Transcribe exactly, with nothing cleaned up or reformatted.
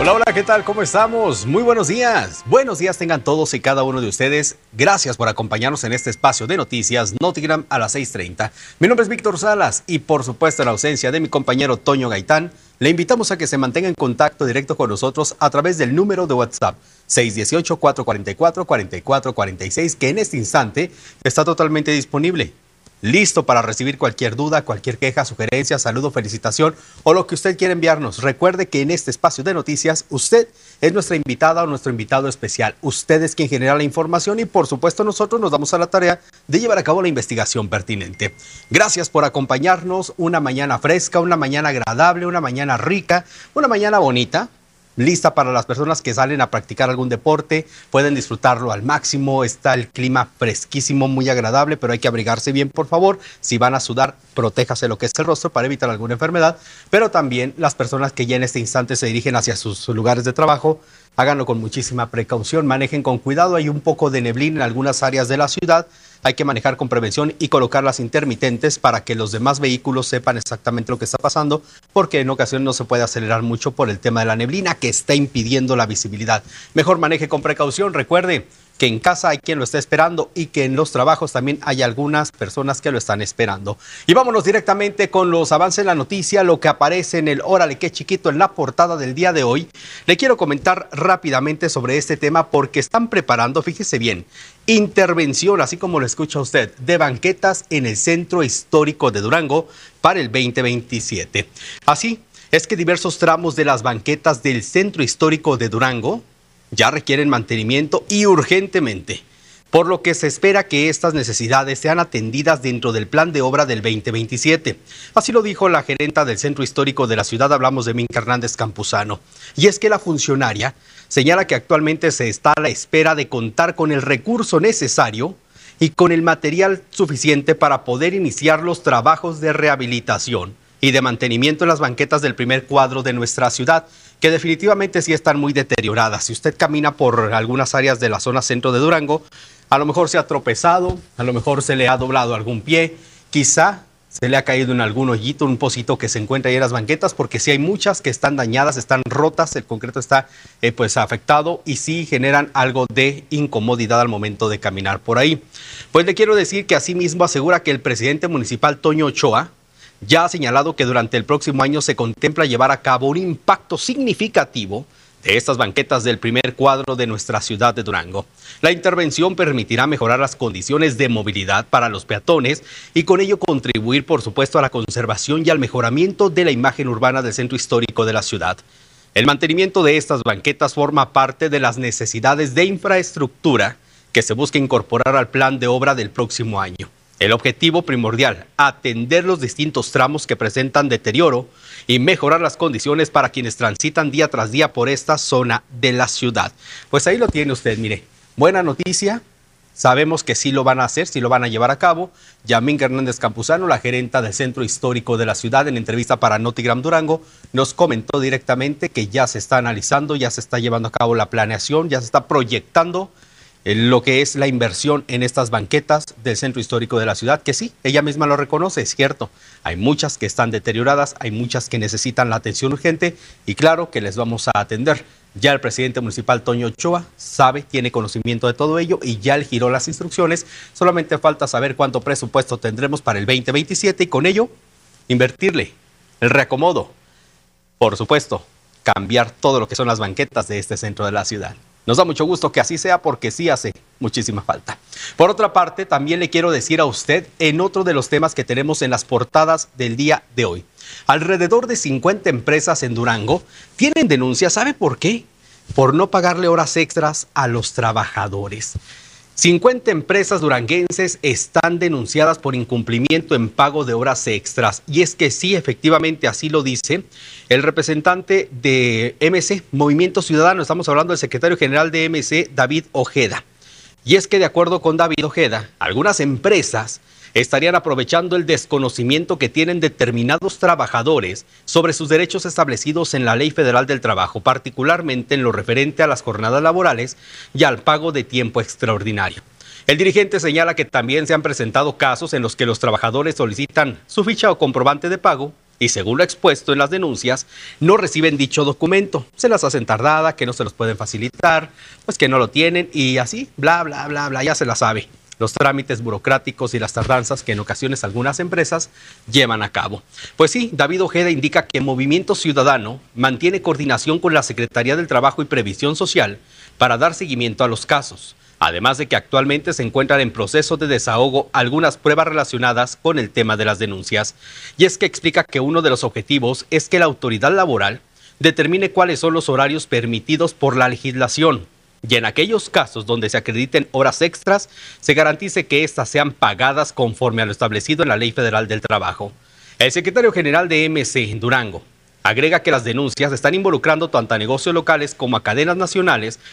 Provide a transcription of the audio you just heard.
Hola, hola, ¿qué tal? ¿Cómo estamos? Muy buenos días. Buenos días tengan todos y cada uno de ustedes. Gracias por acompañarnos en este espacio de noticias Notigram a las seis treinta. Mi nombre es Víctor Salas y por supuesto en la ausencia de mi compañero Toño Gaitán, le invitamos a que se mantenga en contacto directo con nosotros a través del número de WhatsApp seis uno ocho, cuatro cuatro cuatro, cuatro cuatro cuatro seis, que en este instante está totalmente disponible. Listo para recibir cualquier duda, cualquier queja, sugerencia, saludo, felicitación o lo que usted quiera enviarnos. Recuerde que en este espacio de noticias usted es nuestra invitada o nuestro invitado especial. Usted es quien genera la información y por supuesto nosotros nos damos a la tarea de llevar a cabo la investigación pertinente. Gracias por acompañarnos. Una mañana fresca, una mañana agradable, una mañana rica, una mañana bonita. Lista para las personas que salen a practicar algún deporte, pueden disfrutarlo al máximo, está el clima fresquísimo, muy agradable, pero hay que abrigarse bien, por favor. Si van a sudar, protéjase lo que es el rostro para evitar alguna enfermedad, pero también las personas que ya en este instante se dirigen hacia sus lugares de trabajo, háganlo con muchísima precaución, manejen con cuidado, hay un poco de neblina en algunas áreas de la ciudad, hay que manejar con prevención y colocar las intermitentes para que los demás vehículos sepan exactamente lo que está pasando, porque en ocasiones no se puede acelerar mucho por el tema de la neblina que está impidiendo la visibilidad. Mejor maneje con precaución, recuerde que en casa hay quien lo está esperando y que en los trabajos también hay algunas personas que lo están esperando. Y vámonos directamente con los avances en la noticia, lo que aparece en el Órale qué chiquito en la portada del día de hoy. Le quiero comentar rápidamente sobre este tema porque están preparando, fíjese bien, intervención, así como lo escucha usted, de banquetas en el centro histórico de Durango para el veinte veintisiete. Así es que diversos tramos de las banquetas del centro histórico de Durango ya requieren mantenimiento y urgentemente, por lo que se espera que estas necesidades sean atendidas dentro del plan de obra del veinte veintisiete. Así lo dijo la gerenta del centro histórico de la ciudad, hablamos de Minka Hernández Campuzano. Y es que la funcionaria señala que actualmente se está a la espera de contar con el recurso necesario y con el material suficiente para poder iniciar los trabajos de rehabilitación y de mantenimiento en las banquetas del primer cuadro de nuestra ciudad, que definitivamente sí están muy deterioradas. Si usted camina por algunas áreas de la zona centro de Durango, a lo mejor se ha tropezado, a lo mejor se le ha doblado algún pie, quizá se le ha caído en algún hoyito, un pocito que se encuentra ahí en las banquetas, porque sí hay muchas que están dañadas, están rotas, el concreto está eh, pues afectado y sí generan algo de incomodidad al momento de caminar por ahí. Pues le quiero decir que asimismo asegura que el presidente municipal Toño Ochoa ya ha señalado que durante el próximo año se contempla llevar a cabo un impacto significativo de estas banquetas del primer cuadro de nuestra ciudad de Durango. La intervención permitirá mejorar las condiciones de movilidad para los peatones y con ello contribuir, por supuesto, a la conservación y al mejoramiento de la imagen urbana del centro histórico de la ciudad. El mantenimiento de estas banquetas forma parte de las necesidades de infraestructura que se busca incorporar al plan de obra del próximo año. El objetivo primordial, atender los distintos tramos que presentan deterioro y mejorar las condiciones para quienes transitan día tras día por esta zona de la ciudad. Pues ahí lo tiene usted, mire, buena noticia, sabemos que sí lo van a hacer, sí lo van a llevar a cabo. Minka Hernández Campuzano, la gerenta del centro histórico de la ciudad, en entrevista para Notigram Durango, nos comentó directamente que ya se está analizando, ya se está llevando a cabo la planeación, ya se está proyectando lo que es la inversión en estas banquetas del centro histórico de la ciudad, que sí, ella misma lo reconoce, es cierto. Hay muchas que están deterioradas, hay muchas que necesitan la atención urgente y claro que les vamos a atender. Ya el presidente municipal Toño Ochoa sabe, tiene conocimiento de todo ello y ya él giró las instrucciones. Solamente falta saber cuánto presupuesto tendremos para el veinte veintisiete y con ello invertirle el reacomodo. Por supuesto, cambiar todo lo que son las banquetas de este centro de la ciudad. Nos da mucho gusto que así sea porque sí hace muchísima falta. Por otra parte, también le quiero decir a usted en otro de los temas que tenemos en las portadas del día de hoy. Alrededor de cincuenta empresas en Durango tienen denuncias. ¿Sabe por qué? Por no pagarle horas extras a los trabajadores. cincuenta empresas duranguenses están denunciadas por incumplimiento en pago de horas extras. Y es que sí, efectivamente, así lo dice el representante de M C, Movimiento Ciudadano. Estamos hablando del secretario general de M C, David Ojeda. Y es que de acuerdo con David Ojeda, algunas empresas estarían aprovechando el desconocimiento que tienen determinados trabajadores sobre sus derechos establecidos en la Ley Federal del Trabajo, particularmente en lo referente a las jornadas laborales y al pago de tiempo extraordinario. El dirigente señala que también se han presentado casos en los que los trabajadores solicitan su ficha o comprobante de pago y según lo expuesto en las denuncias, no reciben dicho documento. Se las hacen tardada, que no se los pueden facilitar, pues que no lo tienen y así, bla, bla, bla, bla, ya se la sabe. Los trámites burocráticos y las tardanzas que en ocasiones algunas empresas llevan a cabo. Pues sí, David Ojeda indica que Movimiento Ciudadano mantiene coordinación con la Secretaría del Trabajo y Previsión Social para dar seguimiento a los casos. Además de que actualmente se encuentran en proceso de desahogo algunas pruebas relacionadas con el tema de las denuncias. Y es que explica que uno de los objetivos es que la autoridad laboral determine cuáles son los horarios permitidos por la legislación. Y en aquellos casos donde se acrediten horas extras, se garantice que éstas sean pagadas conforme a lo establecido en la Ley Federal del Trabajo. El secretario general de M C en Durango agrega que las denuncias están involucrando tanto a negocios locales como a cadenas nacionales